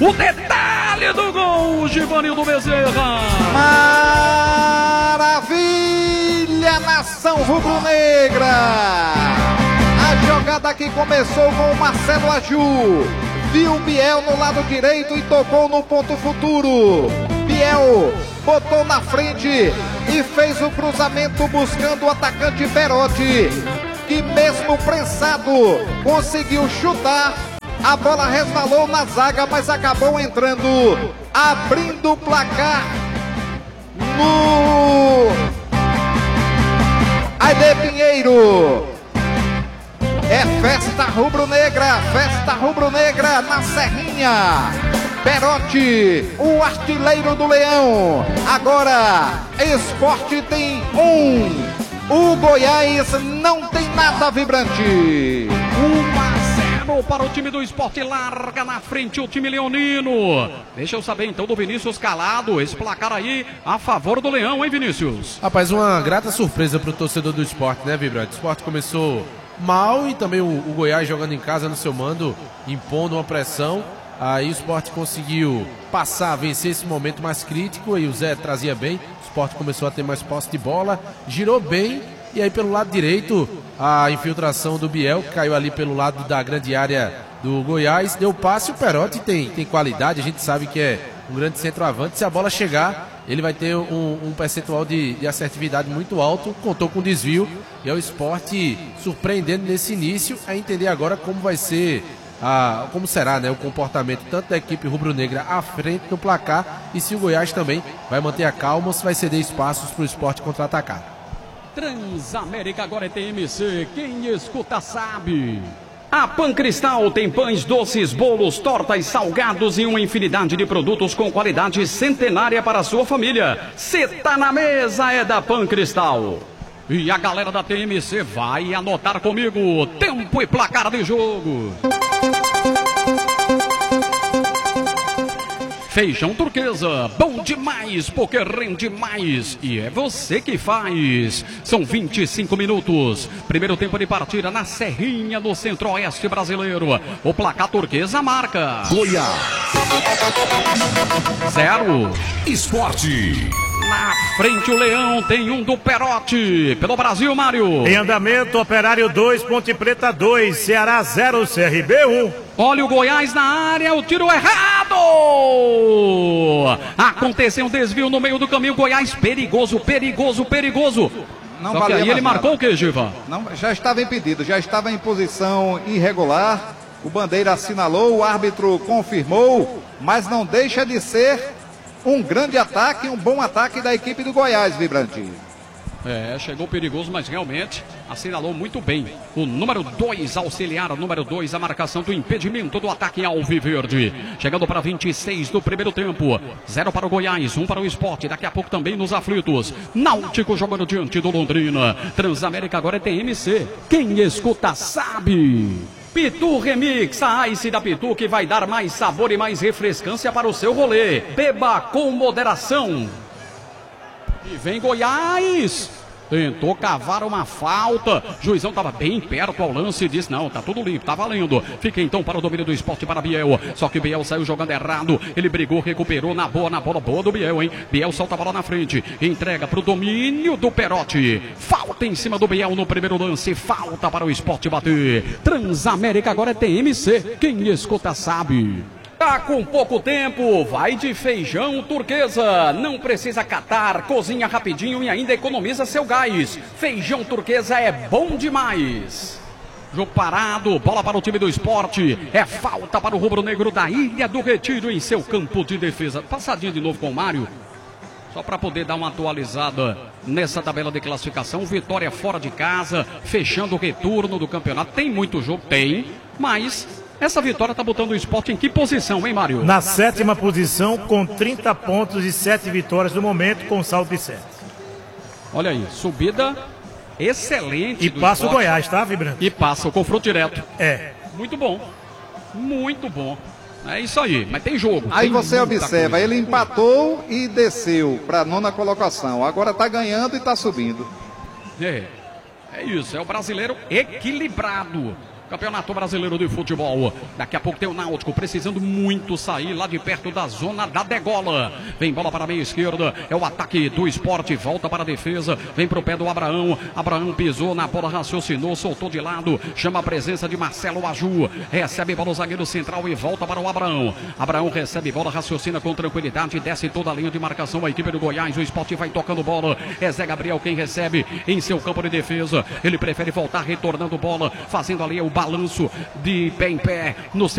O detalhe do gol, Givanildo Bezerra. Maravilha, nação rubro-negra. A jogada que começou com o Marcelo Aju. Viu Biel no lado direito e tocou no ponto futuro. Biel botou na frente e fez o cruzamento buscando o atacante Perotti, que mesmo prensado conseguiu chutar. A bola resvalou na zaga, mas acabou entrando, abrindo o placar no Aide Pinheiro. É festa rubro-negra na Serrinha. Perotti, o artilheiro do Leão. Agora, Sport tem 1. O Goiás não tem nada, Vibrante. 1-0 para o time do Sport, larga na frente o time leonino. Deixa eu saber então do Vinícius Calado, esse placar aí a favor do Leão, hein, Vinícius? Rapaz, uma grata surpresa para o torcedor do Sport, né, Vibrante? O Sport começou mal e também o Goiás jogando em casa no seu mando, impondo uma pressão. Aí o Sport conseguiu passar, vencer esse momento mais crítico, e o Zé trazia bem. O Sport começou a ter mais posse de bola, girou bem, e aí pelo lado direito a infiltração do Biel, que caiu ali pelo lado da grande área do Goiás, deu passe. O Perotti tem qualidade, a gente sabe que é um grande centroavante. Se a bola chegar, ele vai ter um percentual de assertividade muito alto. Contou com desvio, e é o Sport surpreendendo nesse início. A entender agora como vai ser, como será, né, o comportamento tanto da equipe rubro-negra à frente no placar, e se o Goiás também vai manter a calma ou se vai ceder espaços para o Sport contra-atacar. Transamérica agora é TMC, quem escuta sabe. A Pancristal tem pães, doces, bolos, tortas, salgados e uma infinidade de produtos com qualidade centenária para a sua família. Cê tá na mesa, é da Pancristal. E a galera da TMC vai anotar comigo tempo e placar de jogo. Feijão turquesa, bom demais porque rende mais, e é você que faz. São 25 minutos, primeiro tempo de partida na Serrinha, no centro-oeste brasileiro. O placar turquesa marca Goiás 0 Sport. Na frente o Leão tem um do Perotti. Pelo Brasil, Mário. Em andamento, Operário 2, Ponte Preta 2, Ceará 0, CRB 1. Olha o Goiás na área, o tiro errado! Aconteceu um desvio no meio do caminho, Goiás perigoso. Não Só que aí ele marcou nada. o que, Giva? Não, já estava impedido, já estava em posição irregular. O bandeira assinalou, o árbitro confirmou, mas não deixa de ser um grande ataque, um bom ataque da equipe do Goiás, Vibrante. Chegou perigoso, mas realmente assinalou muito bem. O número 2, auxiliar, o número 2, a marcação do impedimento do ataque alviverde. Chegando para 26 do primeiro tempo. 0 para o Goiás, 1 para o Sport. Daqui a pouco também nos aflitos. Náutico jogando diante do Londrina. Transamérica agora é TMC. Quem escuta sabe. Pitu Remix, a Ice da Pitu, que vai dar mais sabor e mais refrescância para o seu rolê. Beba com moderação. E vem Goiás. Tentou cavar uma falta. Juizão estava bem perto ao lance e disse: não, tá tudo limpo, tá valendo. Fica então para o domínio do Sport para Biel. Só que Biel saiu jogando errado. Ele brigou, recuperou na bola boa do Biel, hein? Biel solta a bola na frente. Entrega para o domínio do Perotti. Falta em cima do Biel no primeiro lance. Falta para o Sport bater. Transamérica agora é TMC. Quem escuta sabe. Tá com pouco tempo, vai de feijão turquesa. Não precisa catar, cozinha rapidinho e ainda economiza seu gás. Feijão turquesa é bom demais. Jogo parado, bola para o time do Sport. É falta para o rubro-negro da Ilha do Retiro em seu campo de defesa. Passadinha de novo com o Mário. Só para poder dar uma atualizada nessa tabela de classificação. Vitória fora de casa, fechando o retorno do campeonato. Tem muito jogo? Tem, mas essa vitória está botando o Sport em que posição, hein, Mário? Na 7ª posição, com 30 pontos e 7 vitórias no momento, com saldo de 7. Olha aí, subida excelente. E passa o Goiás, tá, Vibrante? E passa o confronto direto. Muito bom. É isso aí, mas tem jogo. Aí tem você observa, coisa. ele empatou e desceu para a 9ª colocação. Agora está ganhando e está subindo. É isso, é o brasileiro equilibrado. Campeonato Brasileiro de Futebol. Daqui a pouco tem o Náutico precisando muito sair lá de perto da zona da degola. Vem bola para a meia esquerda. É o ataque do Sport. Volta para a defesa. Vem para o pé do Abraão. Abraão pisou na bola, raciocinou, soltou de lado. Chama a presença de Marcelo Aju. Recebe bola o zagueiro central e volta para o Abraão. Abraão recebe bola, raciocina com tranquilidade. Desce toda a linha de marcação. A equipe do Goiás. O Sport vai tocando bola. É Zé Gabriel quem recebe em seu campo de defesa. Ele prefere voltar retornando bola. Fazendo ali o balanço de pé em pé no seu